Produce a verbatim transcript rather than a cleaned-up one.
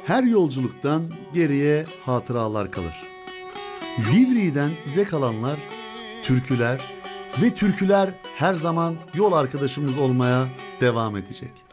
Her yolculuktan geriye hatıralar kalır. Divriği'den bize kalanlar türküler ve türküler her zaman yol arkadaşımız olmaya devam edecek.